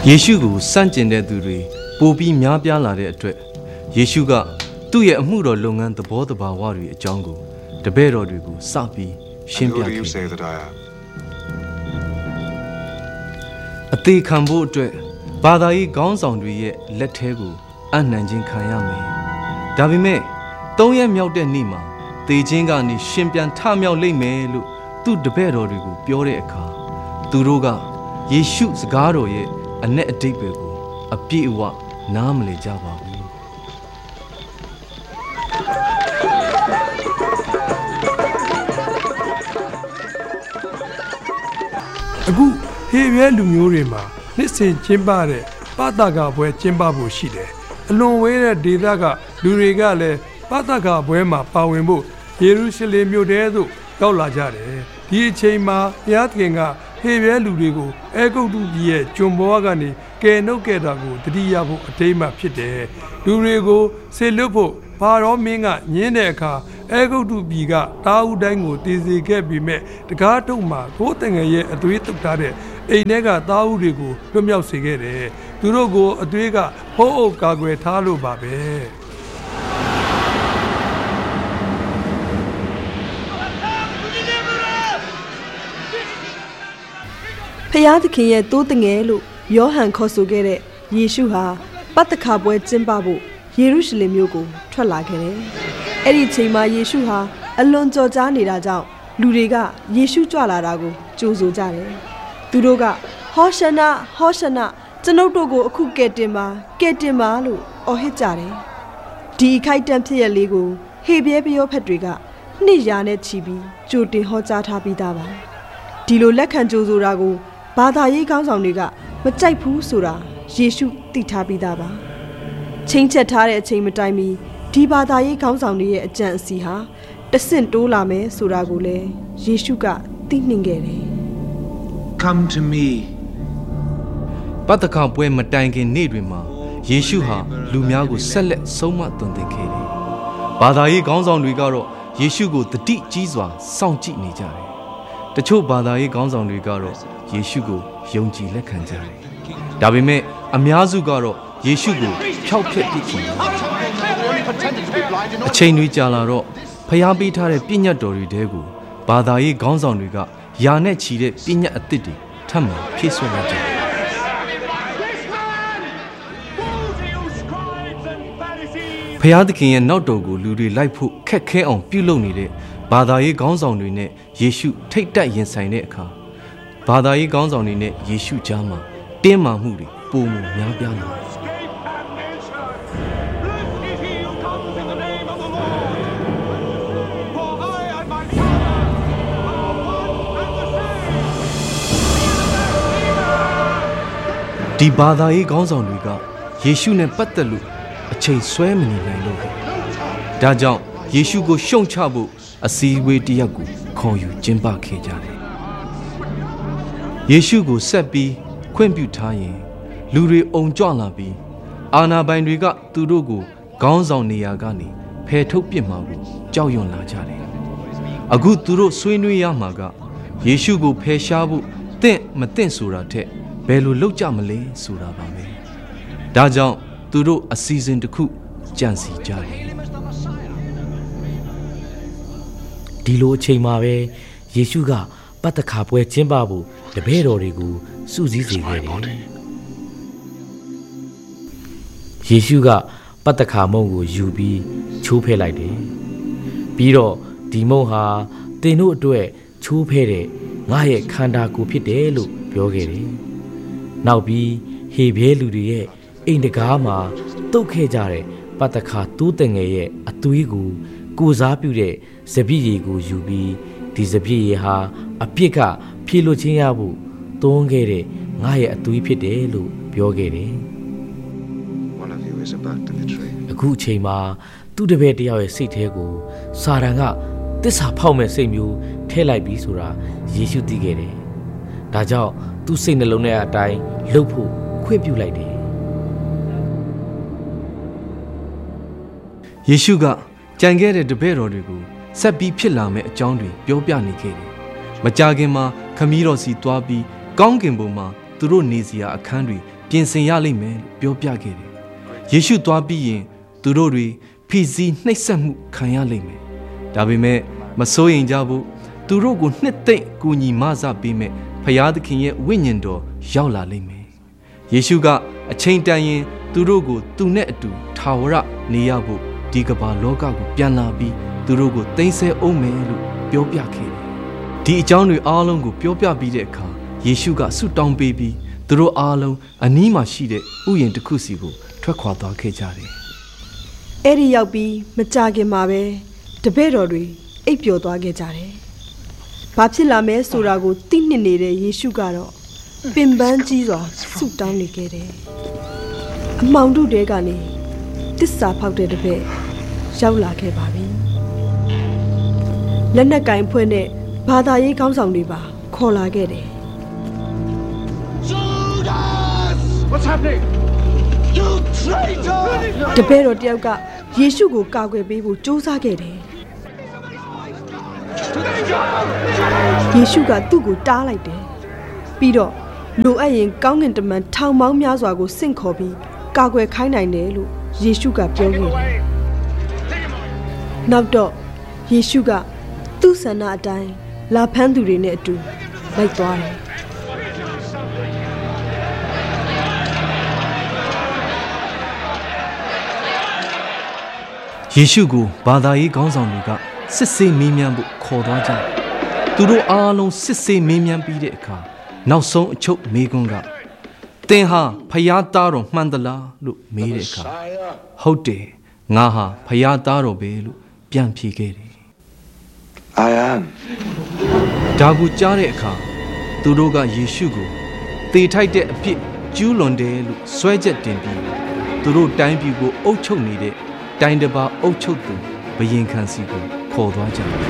ယေရှုကိုစန့်ကျင်တဲ့သူတွေပိုပြီးများပြားလာတဲ့အတွက်ယေရှုကသူ့ရဲ့အမှုတော်လုပ်ငန်းသဘောတဘာဝတွေအကြောင်းကိုတပည့်တော်တွေကိုစပြီးရှင်းပြခဲ့အသေးခံဖို့အတွက်ဘာသာရေးခေါင်းဆောင်တွေရဲ့လက်ထဲကိုအနှံခြင်းခံရမယ်။ဒါပေမဲ့၃ရက်မြောက်တဲ့နေ့မှာသေခြင်းကနေရှင်ပြန်ထမြောက်လိမ့်မယ်လို့သူ့တပည့်တော်တွေကိုပြောတဲ့အခါသူတို့ကယေရှုစကားတော်ရဲ့အ내အဓိပ္ပာယ်ကိုအပြည့်အဝနားမလည်ကြပါဘူး။အခုဟေဘဲလူမျိုးတွေမှာနှစ်စဉ်ကျင်းပတဲ့ပသခါပွဲကျင်းပဖို့ရှိတယ်။အလွန်ဝေးတဲ့ဒေသကလူတွေကလည်းပသခါပွဲမှာပါဝင်ဖို့ယေရုရှလင်မြို့ထဲသို့ရောက်လာကြတယ်။ဒီအချိန်မှာဘုရားသခင်ကဟေဘဲလူတွေကိုအဲဂုတ္တုပြည်ရဲ့ကျွန်ဘဝကနေကယ်နှုတ်ခဲ့တာကိုတတိယဖို့အထိမ်းအမှတ်ဖြစ်တယ်။လူတွေကိုဆေလွတ်ဖို့ဘာရောမင်းကညင်းတဲ့အခါအဲဂုတ္တုပြည်ကတာဝုတိုင်းကိုတည်စေခဲ့ပြီးမဲ့တကားတုံမှာကိုယ်တငယ်ရဲ့အသွေးတုပ်ထားတဲ့အိမ်ထဲကတာဝုတွေကိုလွတ်မြောက်စေခဲ့တယ်။သူတို့ကိုအသွေးကဖုံးအုပ်ကာကွယ်ထားလို့ပါပဲ။ဖျားသခင်ရဲ့တိုးတငယ်လို့ယောဟန်ခေါ်ဆိုခဲ့တဲ့ယေရှုဟာပသခါပွဲကျင်းပဖို့ယေရုရှလင်မြို့ကိုထွက်လာခဲ့တယ်။အဲ့ဒီအချိန်မှာယေရှုဟာအလွန်ကြော်ကြားနေတာကြောင့်လူတွေကယေရှုကြွလာတာကိုကြိုဆိုကြတယ်။သူတို့ကဟောရှနာဟောရှနာကျွန်ုပ်တို့ကိုအခုကယ်တင်ပါလို့အော်ဟစ်ကြတယ်။ဒီခိုက်တန့်ဖြစ်ရလေးကိုဟေဘဲပယောဖက်တွေကနှစ်ရာနဲ့ချီပြီးကြိုတင်ဟောကြားထားပြီးသားပါ။ဒီလိုလက်ခံကြိုဆိုတာကိုဘာသာရေးခေါင်းဆောင်တွေကမကြိုက်ဘူးဆိုတာယေရှုသိထားပြီးသားပါချိန်ချက်ထားတဲ့အချိန်မတိုင်မီဒီဘာသာရေးခေါင်းဆောင်တွေရဲ့အကြံအစီဟာတဆင့်တိုးလာမယ်ဆိုတာကိုလည်းယေရှုကသိနှင်ခဲ့တယ် Come to me ပသခါပွဲမတိုင်ခင်နေ့တွေမှာယေရှုဟာလူများကိုဆက်လက်ဆုံးမသွန်သင်ခဲ့တယ်ဘာသာရေးခေါင်းဆောင်တွေကတော့ယေရှုကိုတတိကြီးစွာစောင့်ကြည့်နေကြတယ်တချို့ဘာသာရေးခေါင်းဆောင်တွေကတော့ယေရှုကိုယုံကြည်လက်ခံကြတယ်။ဒါပေမဲ့အများစုကတော့ယေရှုကိုဖျောက်ဖျက်ပစ်ချင်တယ်။အချိန်တွေကြာလာတော့ဖျားပေးထားတဲ့ပညတ်တော်တွေတဲကိုဘာသာရေးခေါင်းဆောင်တွေကယာနဲ့ချီတဲ့ပညတ်အသစ်တွေထပ်မံဖြည့်ဆွတ်လိုက်ကြတယ်။ဖျားသခင်ရဲ့နောက်တော်ကိုလူတွေလိုက်ဖို့ခက်ခဲအောင်ပြုလုပ်နေတဲ့ဘာသာရေးခေါင်းဆောင်တွေနဲ့ယေရှုထိတ်တက်ရင်ဆိုင်တဲ့အခါဘာသာရေးခေါင်းဆောင်တွေနဲ့ယေရှုကြားမှာတင်းမာမှုတွေပိုမိုများပြားလာတယ်ဒီဘာသာရေးခေါင်းဆောင်တွေကယေရှုနဲ့ပတ်သက်လို့အချိန်ဆွဲမနေနိုင်လို့ပဲဒါကြောင့်ယေရှုကိုရှုံချဖို့အစည်းအဝေးတစ်ရပ်ကိုခေါ်ယူကျင်းပခဲ့ကြတယ်ယေရှုကိုဆက်ပြီးခွင့်ပြုထားရင်လူတွေအုံကြွလာပြီးအာဏာပိုင်တွေကသူတို့ကိုခေါင်းဆောင်နေရာကနေဖယ်ထုတ်ပစ်မှာကိုကြောက်ရွံ့လာကြတယ်အခုသူတို့ဆွေးနွေးရမှာကယေရှုကိုဖယ်ရှားဖို့တင့်မတင့်ဆိုတာထက်ဘယ်လိုလုပ်ကြမလဲဆိုတာပါပဲဒါကြောင့်သူတို့အစီအစဉ်တစ်ခုကြံစီကြတယ်ဒီလိုအချိန်မှာပဲယေရှုကပသခါပွဲကျင်းပဖို့တပည့်တော်တွေကိုစုစည်းစေခဲ့တယ်ယေရှုကပသခါမုန့်ကိုယူပြီးချိုးဖဲ့လိုက်တယ်ပြီးတော့ဒီမုန့်ဟာသင်တို့အတွက်ချိုးဖဲ့တဲ့ငါရဲ့ခန္ဓာကိုယ်ဖြစ်တယ်လို့ပြောခဲ့တယ်နောက်ပြီးဟေဘဲလူတွေရဲ့အိမ်တကားမှာတုတ်ခဲ့ကြတဲ့ပသခါတိုးတငယ်ရဲ့အသွေးကိုစားပြုတဲ့စပည့်ရည်ကိုယူပြီးဒီစပည့်ရည်ဟာအပြစ်ကဖြေလွတ်ခြင်းရဖို့သွန်းခဲ့တဲ့ငါရဲ့အသွေးဖြစ်တယ်လို့ပြောခဲ့တယ်အခုအချိန်မှာသူ့တပည့်တယောက်ရဲ့စိတ်ထဲကိုစာတန်ကတစ္ဆာဖောက်မဲ့စိတ်မျိုးထည့်လိုက်ပြီးဆိုတာယေရှုသိခဲ့တယ်ဒါကြောင့်သူ့စိတ်နှလုံးထဲအတိုင်းလှုပ်ဖို့ခွင့်ပြုလိုက်တယ်ယေရှုကကြံခဲ့တဲ့တပည့်တော်တွေကိုဆက်ပြီးဖြစ်လာမယ့်အကြောင်းတွေပြောပြနေခဲ့တယ်။မကြာခင်မှာခမည်းတော်စီသွားပြီးကောင်းကင်ဘုံမှာသူတို့နေစရာအခန်းတွေပြပြင်ဆင်ရလိမ့်မယ်လို့ပြောပြခဲ့တယ်ယေရှုသွားပြီးရင်သူတို့တွေဖိစီးနှိပ်စက်မှုခံရလိမ့်မယ်ဒါပေမဲ့မစိုးရင်ကြဘူးသူတို့ကိုနှစ်သိမ့်ကူညီမဆပေးမဲ့ဖျားသခင်ရဲ့ဝိညာဉ်တော်ရောက်လာလိမ့်မယ်ယေရှုကအချိန်တန်ရင်သူတို့ကိုသူနဲ့အတူထာဝရနေရဖို့ဒီကမ္ဘာလောကကိုပြန်လာပြီးသူတို့ကိုသိမ်းဆည်းအောင်မယ်လို့ပြောပြခဲ့တယ်ဒီအကြောင်းတွေအားလုံးကိုပြောပြပြီးတဲ့အခါယေရှုကဆုတောင်းပေးပြီးသူတို့အားလုံးအနီးမှာရှိတဲ့ဥယျာဉ်တစ်ခုစီကိုထွက်ခွာသွားခဲ့ကြတယ်အဲ့ဒီရောက်ပြီးမကြခင်မှာပဲတပည့်တော်တွေအိပ်ပျော်သွားခဲ့ကြတယ်ဘာဖြစ်လာမဲဆိုတာကိုသိနှစ်နေတဲ့ယေရှုကတော့ပင်ပန်းကြီးစွာဆုတောင်းနေခဲ့တယ်အမောင်တို့တဲကနေတစ္ဆာဖောက်တဲ့တပည့်ရောက်လာခဲ့ပါပြီလက်နက်ကင်ဖွဲ့နဲ့ဘာသာရေးခေါင်းဆောင်တွေပါခေါ်လာခဲ့တယ် What's happening? You traitor! တပည့်တော်တယောက်ကယေရှုကိုကာကွယ်ပေးဖို့ကြိုးစားခဲ့တယ်ယေရှုကသူ့ကိုတားလိုက်တယ်ပြီးတော့လိုအပ်ရင်ကောင်းကင်တမန်ထောင်ပေါင်းများစွာကိုဆင့်ခေါ်ပြီးကာကွယ်ခိုင်းနိုင်တယ်လို့ယေရှုကပြောခဲ့တယ်နောက်တော့ယေရှုကသူ့ဆန္ဒအတိုင်းလာဖမ်းသူတွေနဲ့အတူလိုက်သွားတယ်ယေရှုကိုဘာသာရေးခေါင်းဆောင်တွေကစစ်ဆေးမေးမြန်းဖို့ခေါ်သွားကြတယ်သူတို့အားလုံးစစ်ဆေးမေးမြန်းပြီးတဲ့အခါနောက်ဆုံးအချုပ်မေးခွန်းကသင်ဟာဖယားသားတော်မှန်သလားလို့မေးတဲ့အခါဟုတ်တယ်ငါဟာဖယားသားတော်ပဲလို့ပြန်ဖြေခဲ့တယ် I am ဒါကိုကြားတဲ့အခါသူတို့ကယေရှုကိုသေထိုက်တဲ့အဖြစ်ကျူးလွန်တယ်လို့ဆွဲချက်တင်ပြီးသူတို့တိုင်းပြည်ကိုအုပ်ချုပ်နေတဲ့တိုင်းတစ်ပါးအုပ်ချုပ်သူဘယင်ခံစီကိုခေါ်သွားကြတယ်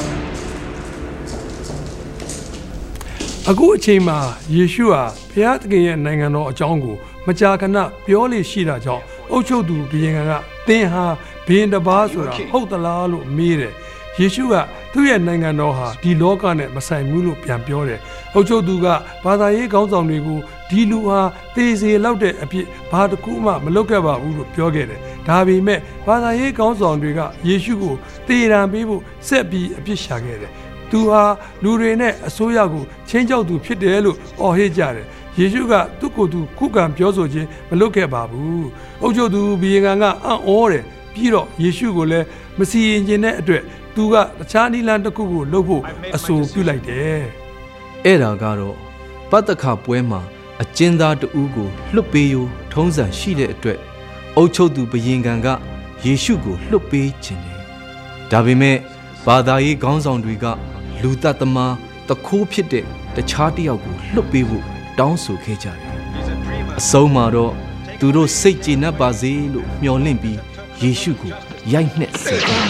အခုအချိန်မှာယေရှုဟာဘုရားသခင်ရဲ့နိုင်ငံတော်အကြောင်းကိုမကြာခဏပြောလေရှိတာကြောင့်အုပ်ချုပ်သူဘုရင်ကသင်ဟာဘုရင်တစ်ပါးဆိုတာဟုတ်သလားလို့မေးတယ်ယေရှုကသူ့ရဲ့နိုင်ငံတော်ဟာဒီလောကနဲ့မဆိုင်ဘူးလို့ပြန်ပြောတယ်အုပ်ချုပ်သူကဘာသာရေးခေါင်းဆောင်တွေကိုဒီလူဟာသေစေလောက်တဲ့အဖြစ်ဘာတစ်ခုမှမလုပ်ခဲ့ပါဘူးလို့ပြောခဲ့တယ်ဒါပေမဲ့ဘာသာရေးခေါင်းဆောင်တွေကယေရှုကိုသေရန်ပေးဖို့ဆက်ပြီးအပြစ်ရှာခဲ့တယ်သူဟာလူတွေနဲ့အစိုးရကိုချင်းချောက်သူဖြစ်တယ်လို့အော်ဟစ်ကြတယ်ယေရှုကသူ့ကိုယ်သူခုခံပြောဆိုခြင်းမလုပ်ခဲ့ပါဘူးအုပ်ချုပ်သူဘုရင်ကအံ့ဩတယ်ပြီးတော့ယေရှုကိုလည်းမစီရင်ခြင်းတဲ့အတွက်သူကတခြားနိလန်တစ်ခုကိုလုပ်ဖို့အဆိုပြုလိုက်တယ်အဲ့ဒါကတော့ပတ္တခပွဲမှာအကျဉ်းသားတဦးကိုလွတ်ပေးဖို့ထုံးစံရှိတဲ့အတွက်အုပ်ချုပ်သူဘုရင်ကယေရှုကိုလွတ်ပေးခြင်းတယ်ဒါပေမဲ့ဘာသာရေးခေါင်းဆောင်တွေကလူတတ်သမားတခိုးဖြစ်တဲ့တခြားတစ်ယောက်ကိုလွတ်ပေးဖို့တောင်းဆိုခဲ့ကြတယ်အဆုံးမှာတော့သူတို့စိတ်ကျေနပ်ပါစေလို့မျှော်လင့်ပြီးယေရှုကိုရိုက်နှက်စေတယ်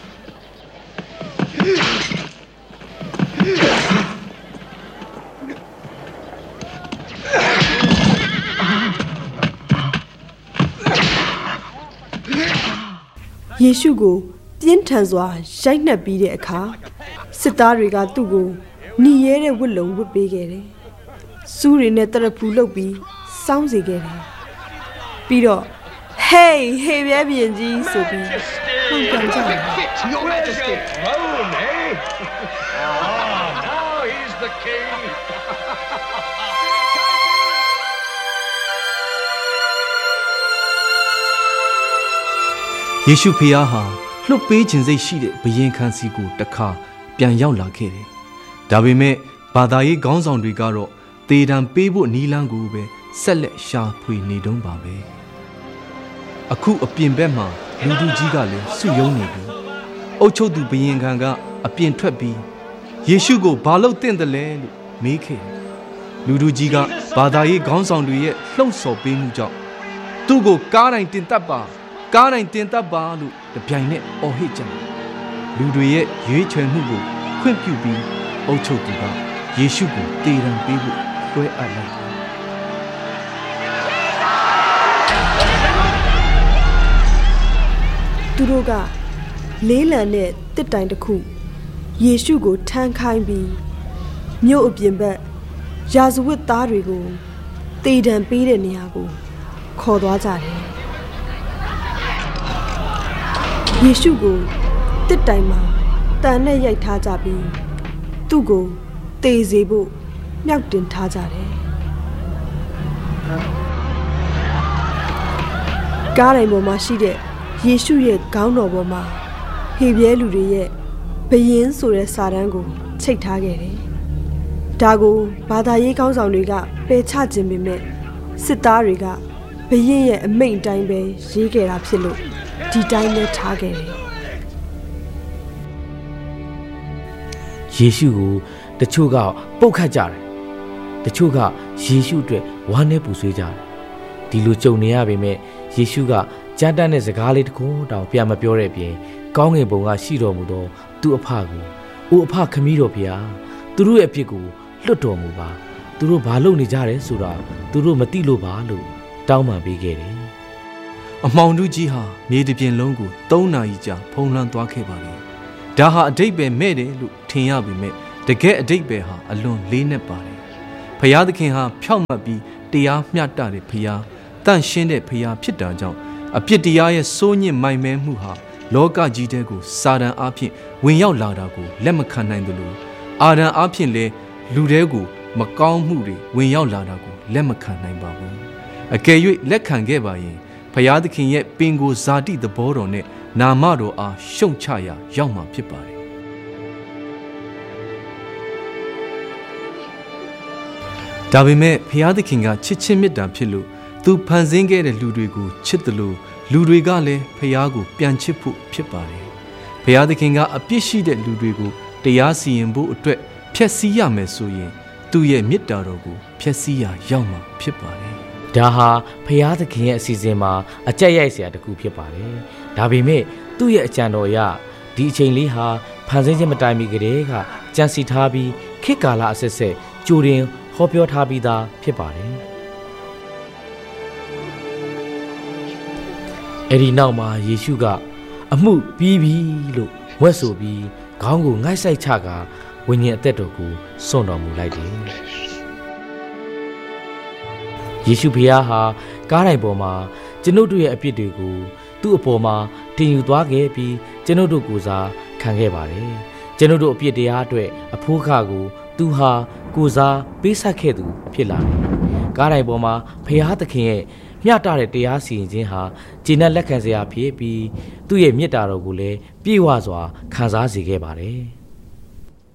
ယေရှုကိုပြင်းထန်စွာရိုက်နှက်ပြီးတဲ့အခါစစ်သားတွေကသူ့ကိုหนีရဲတဲ့ဝတ်လုံဝတ်ပေးခဲ့တယ်။စူးတွေနဲ့တရဖူလုပ်ပြီးစောင်းစေခဲ့တယ်။ပြီးတော့ဟေးပြဲပြင်ကြီးဆိုပြီးဟန်ကန်ကြတယ် Your Majesty Rome, eh? Now he's the king. ယေရှုဖျားဟာလွတ်ပေးခြင်းစိတ်ရှိတဲ့ဘုရင်ခံစီကိုတစ်ခါပြန်ရောက်လာခဲ့တယ်။ဒါပေမဲ့ဘာသာရေးခေါင်းဆောင်တွေကတော့သေတံပေးဖို့နီးလန်းကိုပဲဆက်လက်ရှာဖွေနေတုံးပါပဲ။အခုအပြင်ဘက်မှာလူသူကြီးကလည်းစုယုံနေပြီ။အုပ်ချုပ်သူဘုရင်ခံကအပြင်ထွက်ပြီးယေရှုကိုဘာလို့တင့်တယ်လဲလို့မေးခဲ့တယ်။လူသူကြီးကဘာသာရေးခေါင်းဆောင်တွေရဲ့လှုံ့ဆော်ပေးမှုကြောင့်သူ့ကိုကားတိုင်းတင်တပ်ပါလို့တပြိုင်နက်အော်ဟစ်ကြတယ်လူတွေရဲ့ရွေးချယ်မှုကိုခွင့်ပြုပြီးအုပ်ချုပ်သူကယေရှုကိုတေတံပေးဖို့တွဲအပ်လိုက်တယ်သူတို့ကလေးလံတဲ့တစ်တိုင်တစ်ခုယေရှုကိုထမ်းခိုင်းပြီးမြို့အပြင်ဘက်ရာဇဝတ်သားတွေကိုတတေတံပေးတဲ့နေရာကိုခေါ်သွားကြတယ်ယေရှုကိုတစ်တိုင်မှာတန်နဲ့ရိုက်ထားကြပြီးသူ့ကိုတေစေဖို့မြောက်တင်ထားကြတယ်ကားတိုင်းပေါ်မှာရှိတဲ့ယေရှုရဲ့ခေါင်းတော်ပေါ်မှာဟေပြဲလူတွေရဲ့ဘယင်းဆိုတဲ့စာတန်းကိုချိတ်ထားခဲ့တယ်ဒါကိုဘာသာရေးခေါင်းဆောင်တွေကပယ်ချခြင်းပေမဲ့စစ်သားတွေကဘယင်းရဲ့အမိန့်တိုင်းပဲရေးခဲ့တာဖြစ်လို့ဒီတိုင်းပဲထားခဲ့တယ်ယေရှုကိုတချို့ကပုတ်ခတ်ကြတယ်တချို့ကယေရှုအတွက်ဝမ်းနဲ့ပူဆွေးကြတယ်ဒီလိုကြုံနေရပေမဲ့ယေရှုကကြမ်းတမ်းတဲ့စကားလေးတစ်ခုတောင်ပြန်မပြောတဲ့အပြင်ကောင်းငင်ဘုံကရှိတော်မူသောသူ့အဖကိုအိုအဖခမည်းတော်ဖျားသူတို့ရဲ့အပြစ်ကိုလွတ်တော်မူပါသူတို့ဘာလုပ်နေကြတယ်ဆိုတာသူတို့မသိလို့ပါလို့တောင်းပန်ပေးခဲ့တယ်အမှောင်ထုကြီးဟာမြေတစ်ပြင်လုံးကို3 နာရီကြာဖုံးလွှမ်းသွားခဲ့ပါလေဒါဟာအတိတ်ပဲမဲ့တယ်လို့ထင်ရပေမဲ့တကယ်အတိတ်ပဲဟာအလွန်လေးနက်ပါတယ်ဖျားသခင်ဟာဖြောင့်မတ်ပြီးတရားမျှတတဲ့ဖျားတန့်ရှင်းတဲ့ဖျားဖြစ်တာကြောင့်အပြစ်တရားရဲ့စိုးညစ်မိုင်မဲမှုဟာလောကကြီးတဲကိုစာတန်အားဖြင့်ဝင်ရောက်လာတာကိုလက်မခံနိုင်သလိုအာဒံအားဖြင့်လည်းလူတဲကိုမကောင်းမှုတွေဝင်ရောက်လာတာကိုလက်မခံနိုင်ပါဘူးအကယ်၍လက်ခံခဲ့ပါရင်ဖျားသခင်ရဲ့ပင်ကိုဇာတိသဘောတော်နဲ့နာမတော်အားရှုံချရာရောက်မှာဖြစ်ပါတယ်ဒါပေမဲ့ဖျားသခင်ကချစ်ချင်းမေတ္တာဖြစ်လို့သူဖန်ဆင်းခဲ့တဲ့လူတွေကိုချစ်တယ်လို့လူတွေကလည်းဖျားကိုပြန်ချစ်ဖို့ဖြစ်ပါတယ်ဖျားသခင်ကအပြစ်ရှိတဲ့လူတွေကိုတရားစီရင်ဖို့အတွက်ဖျက်ဆီးရမယ်ဆိုရင်သူ့ရဲ့မေတ္တာတော်ကိုဖျက်ဆီးရာရောက်မှာဖြစ်ပါတယ်ဒါဟာဖျားသခင်ရဲ့အစီအစဉ်မှာအကြက်ရိုက်စရာတစ်ခုဖြစ်ပါတယ်ဒါပေမဲ့သူ့ရဲ့အကြံတော်အရဒီအချိန်လေးဟာဖန်ဆင်းခြင်းမတိုင်မီကတည်းကကြံစီထားပြီးခေတ်ကာလအဆက်ဆက်ကြိုတင်ဟောပြောထားပြီးသားဖြစ်ပါတယ်အဲ့ဒီနောက်မှာယေရှုကအမှုပြီးပြီလို့ဝှက်ဆိုပြီးခေါင်းကိုငိုက်ဆိုင်ချကဝိညာဉ်အသက်တော်ကိုစွန့်တော်မူလိုက်တယ်ယေရှုဖျားဟာကားတိုင်းပေါ်မှာကျွန်ုပ်တို့ရဲ့အပြစ်တွေကိုသူ့အပေါ်မှာတင်ယူသွားခဲ့ပြီးကျွန်ုပ်တို့ကိုစားခံခဲ့ပါတယ်ကျွန်ုပ်တို့အပြစ်တရားအတွက်အဖိုးခကိုသူဟာကိုစားပေးဆက်ခဲ့သူဖြစ်လာတယ်ကားတိုင်းပေါ်မှာဖျားသခင်ရဲ့မျှတတဲ့တရားစီရင်ခြင်းဟာကျေနပ်လက်ခံစရာဖြစ်ပြီးသူ့ရဲ့မေတ္တာတော်ကိုလည်းပြည့်ဝစွာခံစားစေခဲ့ပါတယ်